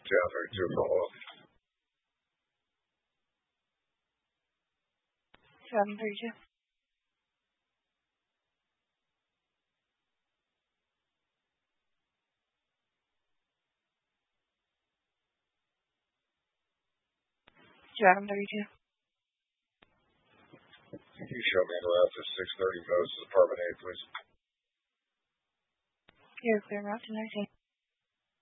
Channel 32 follow-up. 732. Can you show me the route to 630 Post, Apartment 8, please? You're clear route to 19.